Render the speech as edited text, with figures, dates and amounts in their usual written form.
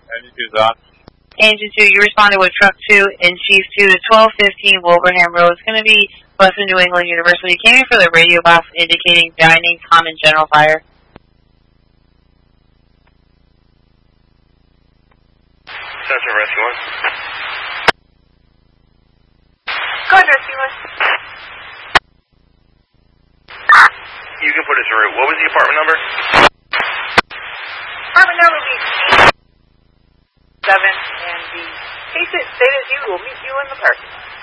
Engine 2's on. Engine 2, you responded with Truck 2 and Chief 2 to 1215 Wolverham Road. It's going to be Western New England University. You came in for the radio box indicating dining, common, general fire. Center Rescue 1. Go ahead, Rescue 1. You can put us en route. What was the apartment number? Apartment number will be 7, and the case it stated you will meet you in the parking lot.